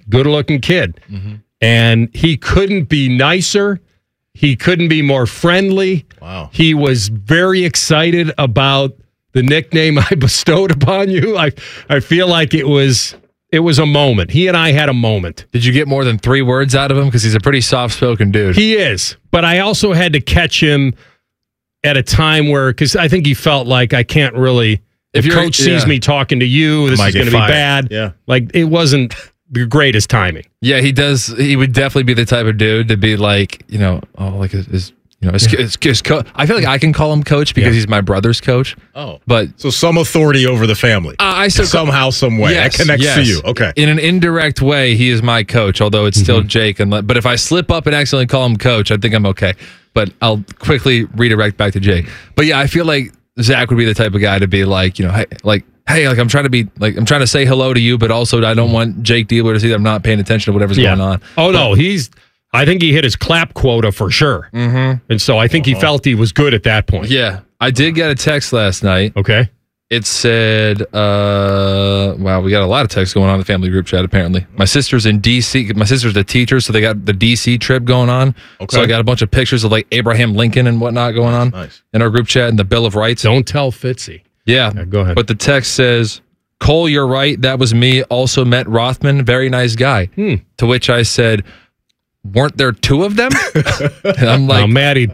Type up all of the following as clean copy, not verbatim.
good-looking kid. Mm-hmm. And he couldn't be nicer. He couldn't be more friendly. Wow. He was very excited about the nickname I bestowed upon you. I feel like it was a moment. He and I had a moment. Did you get more than 3 words out of him? Because he's a pretty soft-spoken dude. He is. But I also had to catch him at a time where, because I think he felt like I can't really, if coach sees me talking to you, this is going to be bad. Yeah. Like, it wasn't the greatest timing. Yeah, he does. He would definitely be the type of dude to be like, his coach. I feel like I can call him coach because he's my brother's coach. Oh, but so some authority over the family. I still somehow, some way, that connects to you. Okay, in an indirect way, he is my coach. Although it's still Jake. But if I slip up and accidentally call him coach, I think I'm okay. But I'll quickly redirect back to Jake. But yeah, I feel like Zach would be the type of guy to be like, hey, I'm trying to say hello to you, but also I don't want Jake Diebler to see that I'm not paying attention to whatever's going on. Oh, no, I think he hit his clap quota for sure. Mm-hmm. And so I think he felt he was good at that point. Yeah. I did get a text last night. Okay. It said, wow, we got a lot of texts going on in the family group chat, apparently. My sister's in D.C. My sister's a teacher, so they got the D.C. trip going on. Okay. So I got a bunch of pictures of like Abraham Lincoln and whatnot going on in our group chat and the Bill of Rights. Don't tell Fitzy. Yeah. Go ahead. But the text says, Cole, you're right. That was me. Also met Rothman. Very nice guy. To which I said, weren't there 2 of them? And I'm like, Maddie,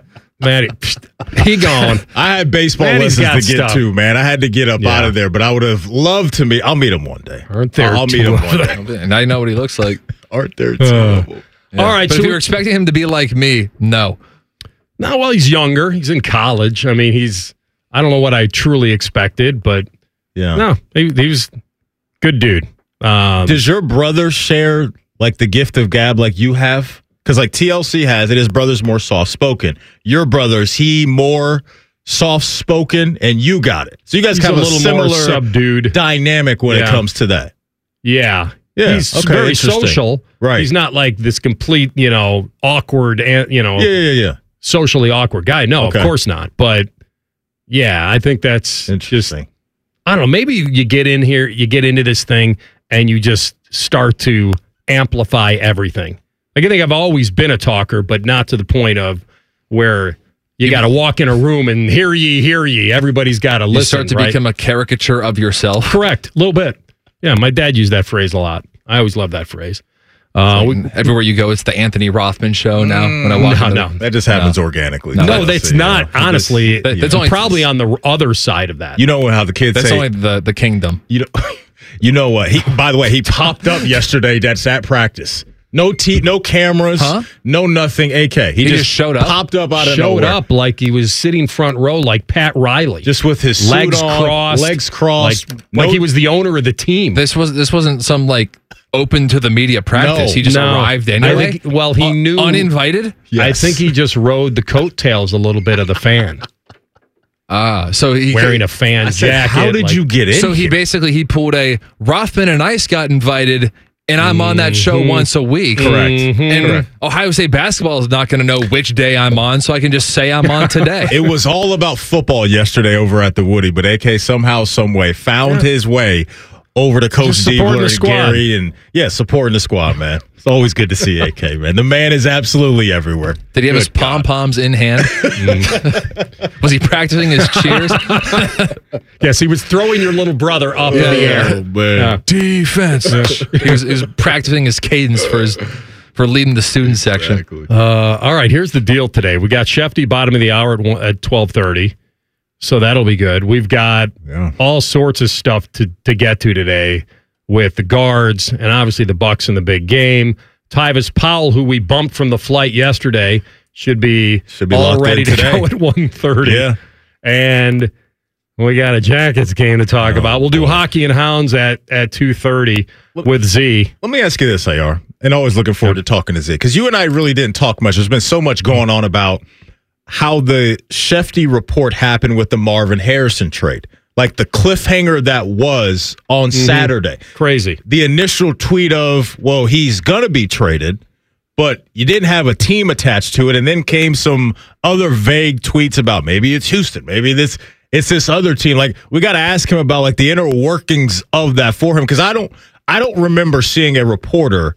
he gone. I had baseball Maddie's lessons to get to, man. I had to get up out of there, but I would have loved to meet. I'll meet him one day. Aren't there? I'll meet him one day. And I know what he looks like. Aren't there 2 of them? Yeah. All right. But if you were expecting him to be like me, no. No, well, he's younger. He's in college. I mean, I don't know what I truly expected, but no, he was a good dude. Does your brother share like the gift of gab like you have? Because like TLC has it, his brother's more soft-spoken. Your brother, is he more soft-spoken and you got it? So you guys have a little similar more subdued dynamic when it comes to that. Yeah. Yeah. He's very social. Right. He's not like this complete, awkward, socially awkward guy. No, of course not. But yeah, I think that's interesting. I don't know. Maybe you get in here, you get into this thing and you just start to amplify everything. Like, I think I've always been a talker, but not to the point of where you got to walk in a room and hear ye. Everybody's got to listen. You start to become a caricature of yourself. Correct. A little bit. Yeah, my dad used that phrase a lot. I always love that phrase. Everywhere you go, it's the Anthony Rothman show now. When I walk no. That just happens organically. No, that's not. Honestly, that's only probably on the other side of that. You know how the kids that's say... That's only the kingdom. You know what? By the way, he popped up yesterday. That's at practice. No cameras, no nothing. AK. He just showed up. Popped up out of nowhere. Showed up like he was sitting front row like Pat Riley. Just with his legs suit on, crossed. Legs crossed. Like he was the owner of the team. This wasn't some like open to the media practice. He just arrived anyway. He knew. Uninvited? Yes. I think he just rode the coattails a little bit of the fan. So he wearing a fan jacket. How did you get in? So he pulled a Rothman and Ice got invited, and I'm on that show once a week. Correct. And Correct. Ohio State basketball is not going to know which day I'm on, so I can just say I'm on today. It was all about football yesterday over at the Woody, but AK somehow, some way found his way over to Coach Diebler and Gary, and supporting the squad, man. It's always good to see AK, man. The man is absolutely everywhere. Did he have his pom-poms in hand? Was he practicing his cheers? Yes, he was throwing your little brother up in the air. Man. Defense. He was practicing his cadence for leading the student section. Exactly. All right, here's the deal today. We got Shefty bottom of the hour at 12:30. So that'll be good. We've got all sorts of stuff to get to today with the guards and obviously the Bucks in the big game. Tyvis Powell, who we bumped from the flight yesterday, should be all ready to go at 1:30. Yeah. And we got a Jackets game to talk about. We'll do Hockey and Hounds at 2:30 with Z. Let me ask you this, AR, and always looking forward to talking to Z, because you and I really didn't talk much. There's been so much going on about how the Shefty report happened with the Marvin Harrison trade. Like the cliffhanger that was on Saturday. Crazy. The initial tweet of, well, he's going to be traded, but you didn't have a team attached to it. And then came some other vague tweets about maybe it's Houston, maybe it's this other team. Like, we got to ask him about like the inner workings of that for him, because I don't remember seeing a reporter